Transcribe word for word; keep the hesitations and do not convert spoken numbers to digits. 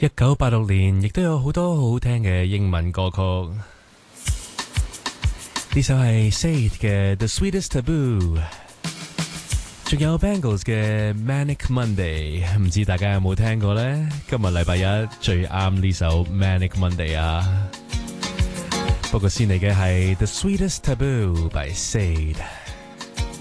一九八六年亦都有好多好好聽嘅英文歌曲，呢首係 Said 嘅 The Sweetest Taboo， 仲有 Bangles 嘅 Manic Monday， 唔知大家有冇聽過呢？今日禮拜一最啱呢首 Manic Monday 啊！不過先嚟嘅係 The Sweetest Taboo by Said。